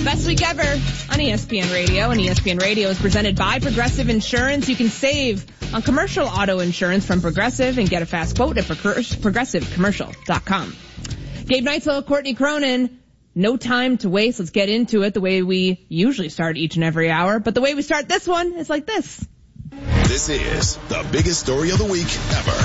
Best week ever on ESPN Radio, and ESPN Radio is presented by Progressive Insurance. You can save on commercial auto insurance from Progressive and get a fast quote at progressivecommercial.com. Gabe Neitzel, Courtney Cronin. No time to waste. Let's get into it the way we usually start each and every hour. But the way we start this one is like this. This is the biggest story of the week ever.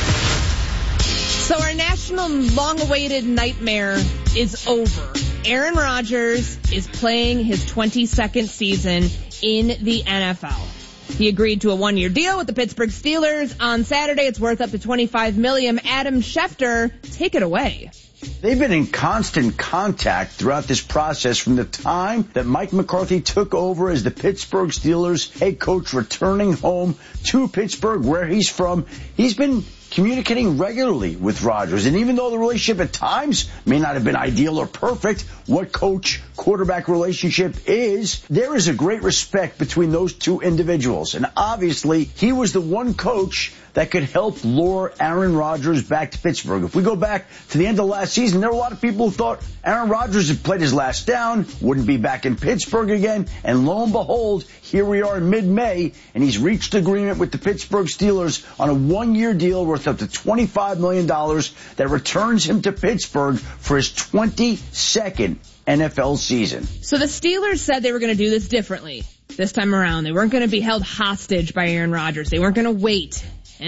So our national long-awaited nightmare is over. Aaron Rodgers is playing his 22nd season in the NFL. He agreed to a one-year deal with the Pittsburgh Steelers on Saturday. It's worth up to $25 million. Adam Schefter, take it away. They've been in constant contact throughout this process from the time that Mike McCarthy took over as the Pittsburgh Steelers head coach, returning home to Pittsburgh, where he's from. He's been communicating regularly with Rodgers. And even though the relationship at times may not have been ideal or perfect, what coach-quarterback relationship is, there is a great respect between those two individuals. And obviously, he was the one coach that could help lure Aaron Rodgers back to Pittsburgh. If we go back to the end of last season, there were a lot of people who thought Aaron Rodgers had played his last down, wouldn't be back in Pittsburgh again, and lo and behold, here we are in mid-May, and he's reached agreement with the Pittsburgh Steelers on a one-year deal worth up to $25 million that returns him to Pittsburgh for his 22nd NFL season. So the Steelers said they were going to do this differently this time around. They weren't going to be held hostage by Aaron Rodgers. They weren't going to wait,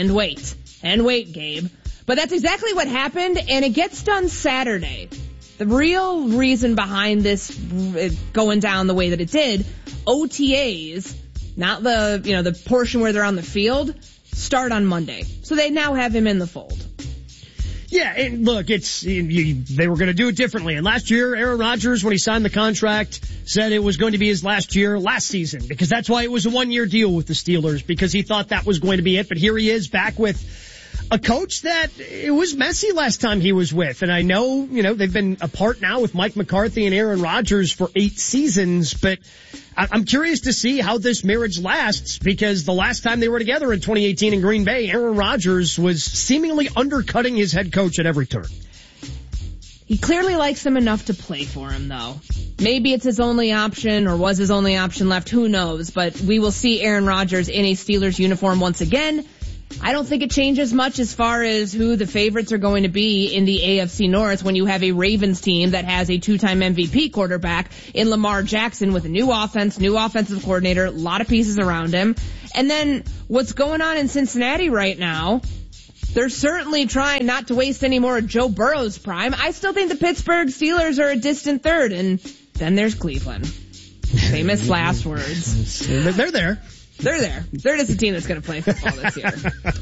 Gabe. But that's exactly what happened, and it gets done Saturday. The real reason behind this going down the way that it did, OTAs, not the portion where they're on the field, start on Monday. So they now have him in the fold. Yeah, and look, they were going to do it differently. And last year, Aaron Rodgers, when he signed the contract, said it was going to be his last year last season, because that's why it was a one-year deal with the Steelers, because he thought that was going to be it. But here he is back with a coach that it was messy last time he was with. And I know, they've been apart now with Mike McCarthy and Aaron Rodgers for 8 seasons, but I'm curious to see how this marriage lasts, because the last time they were together in 2018 in Green Bay, Aaron Rodgers was seemingly undercutting his head coach at every turn. He clearly likes him enough to play for him, though. Maybe it's his only option, or was his only option left, who knows. But we will see Aaron Rodgers in a Steelers uniform once again. I don't think it changes much as far as who the favorites are going to be in the AFC North when you have a Ravens team that has a 2-time MVP quarterback in Lamar Jackson with a new offense, new offensive coordinator, a lot of pieces around him. And then what's going on in Cincinnati right now, they're certainly trying not to waste any more of Joe Burrow's prime. I still think the Pittsburgh Steelers are a distant third, and then there's Cleveland. Famous last words. They're there. They're there. They're just a team that's going to play football this year.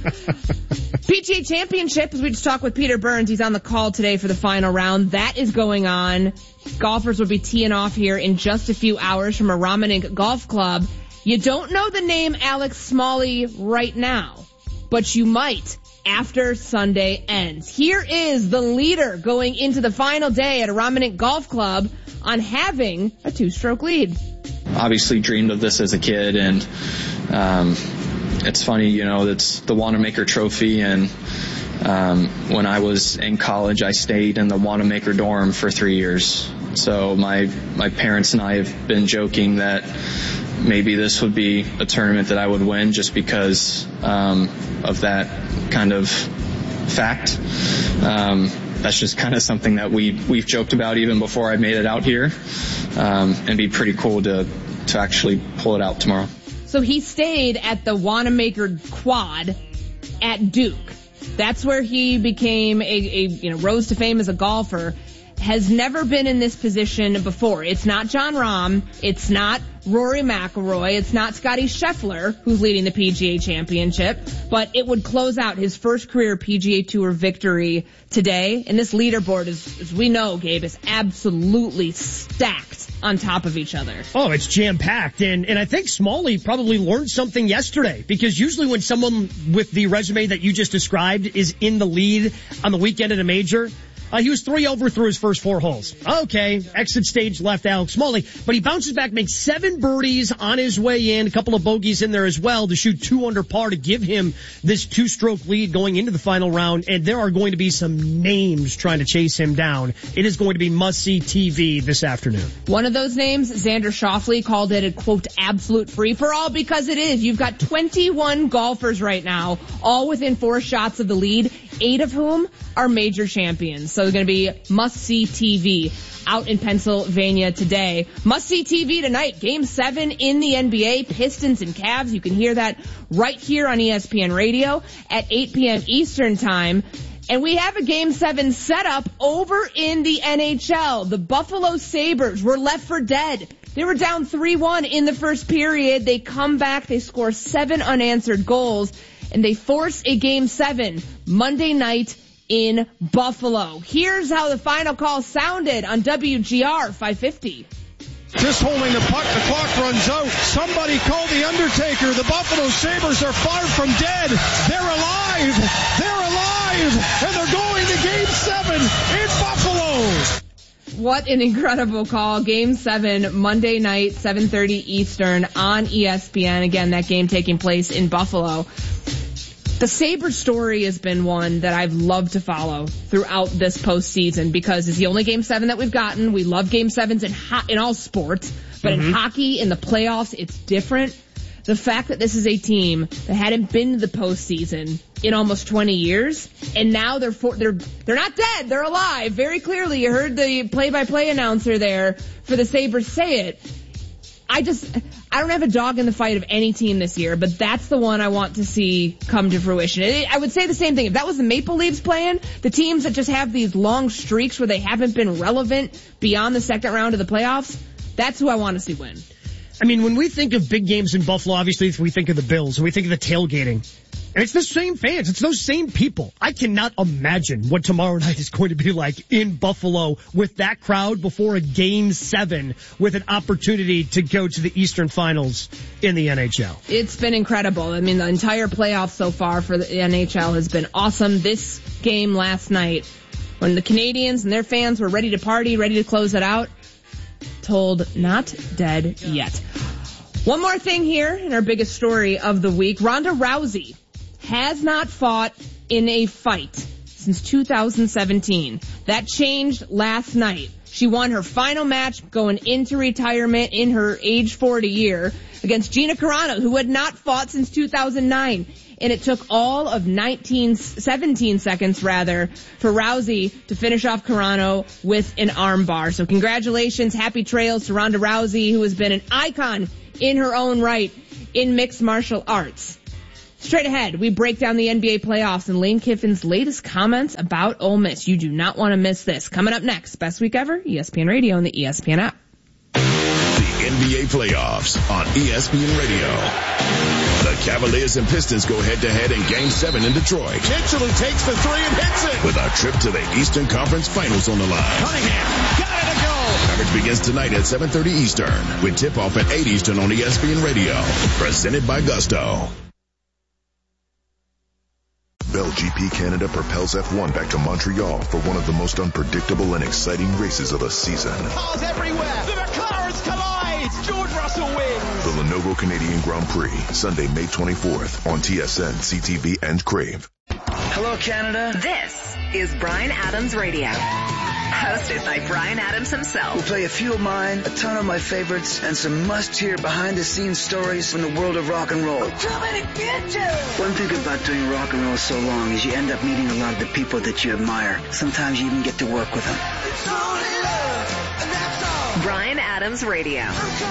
PGA Championship, as we just talked with Peter Burns, he's on the call today for the final round. That is going on. Golfers will be teeing off here in just a few hours from a Romanink Golf Club. You don't know the name Alex Smalley right now, but you might after Sunday ends. Here is the leader going into the final day at a Romanink Golf Club on having a 2-stroke lead. Obviously dreamed of this as a kid, and it's funny, it's the Wanamaker Trophy, and when I was in college, I stayed in the Wanamaker dorm for 3 years. So my parents and I have been joking that maybe this would be a tournament that I would win just because of that kind of fact. That's just kind of something that we've joked about even before I made it out here, and be pretty cool to actually pull it out tomorrow. So he stayed at the Wanamaker Quad at Duke. That's where he became rose to fame as a golfer. Has never been in this position before. It's not Jon Rahm. It's not Rory McIlroy. It's not Scottie Scheffler, who's leading the PGA Championship. But it would close out his first career PGA Tour victory today. And this leaderboard, as we know, Gabe, is absolutely stacked on top of each other. Oh, it's jam-packed. And I think Smalley probably learned something yesterday, because usually when someone with the resume that you just described is in the lead on the weekend at a major, He was 3 over through his first 4 holes. Okay, exit stage left Alex Smalley, but he bounces back, makes 7 birdies on his way in, a couple of bogeys in there as well to shoot 2 under par to give him this 2-stroke lead going into the final round, and there are going to be some names trying to chase him down. It is going to be must-see TV this afternoon. One of those names, Xander Schauffele, called it a, quote, absolute free-for-all, because it is. You've got 21 golfers right now, all within 4 shots of the lead, 8 of whom are major champions. So it's going to be must-see TV out in Pennsylvania today. Must-see TV tonight, Game 7 in the NBA, Pistons and Cavs. You can hear that right here on ESPN Radio at 8 p.m. Eastern Time. And we have a Game 7 set up over in the NHL. The Buffalo Sabres were left for dead. They were down 3-1 in the first period. They come back, they score 7 unanswered goals, and they force a Game 7 Monday night in Buffalo. Here's how the final call sounded on WGR 550. Just holding the puck, the clock runs out. Somebody call the Undertaker. The Buffalo Sabres are far from dead. They're alive. They're alive. And they're going to Game 7 in Buffalo. What an incredible call. Game 7, Monday night, 7:30 Eastern on ESPN. Again, that game taking place in Buffalo. The Sabres story has been one that I've loved to follow throughout this postseason because it's the only Game 7 that we've gotten. We love Game 7s in all sports, but in hockey, in the playoffs, it's different. The fact that this is a team that hadn't been to the postseason in almost 20 years, and now they're not dead, they're alive. Very clearly, you heard the play-by-play announcer there for the Sabres say it. I don't have a dog in the fight of any team this year, but that's the one I want to see come to fruition. I would say the same thing. If that was the Maple Leafs playing, the teams that just have these long streaks where they haven't been relevant beyond the second round of the playoffs, that's who I want to see win. I mean, when we think of big games in Buffalo, obviously we think of the Bills, and we think of the tailgating. And it's the same fans. It's those same people. I cannot imagine what tomorrow night is going to be like in Buffalo with that crowd before a Game 7 with an opportunity to go to the Eastern Finals in the NHL. It's been incredible. I mean, the entire playoff so far for the NHL has been awesome. This game last night, when the Canadians and their fans were ready to party, ready to close it out, told not dead yet. One more thing here in our biggest story of the week. Ronda Rousey has not fought in a fight since 2017. That changed last night. She won her final match going into retirement in her age 40 year against Gina Carano, who had not fought since 2009. And it took all of 17 seconds for Rousey to finish off Carano with an armbar. So congratulations, happy trails to Ronda Rousey, who has been an icon in her own right in mixed martial arts. Straight ahead, we break down the NBA playoffs and Lane Kiffin's latest comments about Ole Miss. You do not want to miss this. Coming up next, Best Week Ever, ESPN Radio and the ESPN app. The NBA playoffs on ESPN Radio. The Cavaliers and Pistons go head-to-head in Game 7 in Detroit. Mitchell who takes the 3 and hits it. With a trip to the Eastern Conference Finals on the line. Cunningham got it to go. Coverage begins tonight at 7:30 Eastern with tip-off at 8 Eastern on ESPN Radio. Presented by Gusto. Bell GP Canada propels F1 back to Montreal for one of the most unpredictable and exciting races of the season. Cars everywhere. The McLarens collide. George Russell wins. The Lenovo Canadian Grand Prix, Sunday, May 24th on TSN, CTV, and Crave. Hello, Canada. This is Bryan Adams Radio. Hosted by Bryan Adams himself. We'll play a few of mine, a ton of my favorites, and some must-hear behind-the-scenes stories from the world of rock and roll. One thing about doing rock and roll so long is you end up meeting a lot of the people that you admire. Sometimes you even get to work with them. Bryan Adams Radio.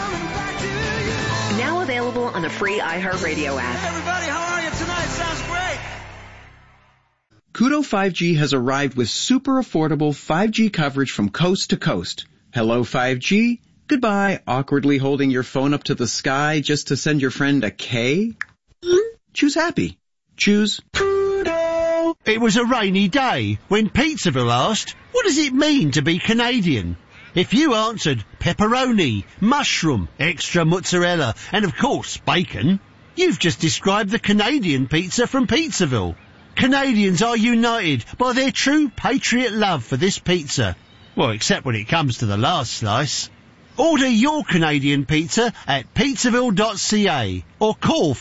Now available on the free iHeartRadio app. Everybody, how are you tonight? Sounds great. Koodo 5G has arrived with super affordable 5G coverage from coast to coast. Hello 5G. Goodbye, awkwardly holding your phone up to the sky just to send your friend a K. Choose happy. Choose Koodo. It was a rainy day when Pizzaville asked, what does it mean to be Canadian? If you answered pepperoni, mushroom, extra mozzarella, and of course bacon, you've just described the Canadian pizza from Pizzaville. Canadians are united by their true patriot love for this pizza. Well, except when it comes to the last slice. Order your Canadian pizza at pizzaville.ca or call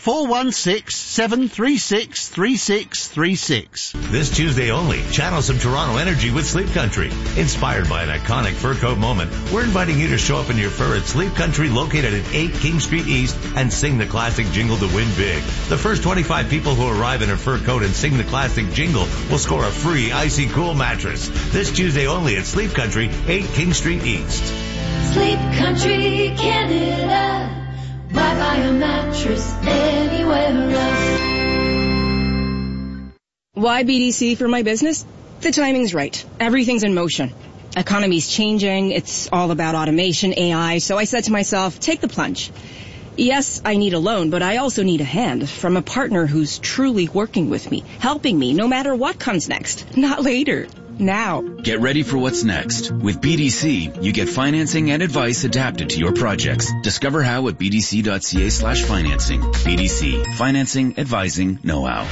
416-736-3636. This Tuesday only, channel some Toronto energy with Sleep Country. Inspired by an iconic fur coat moment, we're inviting you to show up in your fur at Sleep Country located at 8 King Street East and sing the classic jingle to win big. The first 25 people who arrive in a fur coat and sing the classic jingle will score a free Icy Cool mattress. This Tuesday only at Sleep Country, 8 King Street East. Sleep Country, Canada. Why buy a mattress anywhere else? Why BDC for my business? The timing's right. Everything's in motion. Economy's changing. It's all about automation, AI. So I said to myself, take the plunge. Yes, I need a loan, but I also need a hand from a partner who's truly working with me, helping me no matter what comes next. Not later. Now. Get ready for what's next. With BDC, you get financing and advice adapted to your projects. Discover how at bdc.ca/financing. BDC. Financing, advising, know-how.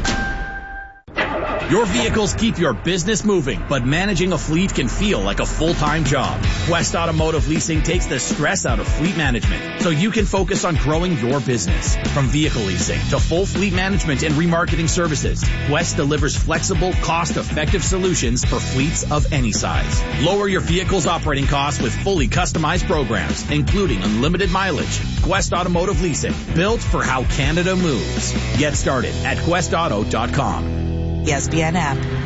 Your vehicles keep your business moving, but managing a fleet can feel like a full-time job. Quest Automotive Leasing takes the stress out of fleet management so you can focus on growing your business. From vehicle leasing to full fleet management and remarketing services, Quest delivers flexible, cost-effective solutions for fleets of any size. Lower your vehicle's operating costs with fully customized programs, including unlimited mileage. Quest Automotive Leasing, built for how Canada moves. Get started at questauto.com. ESPN app.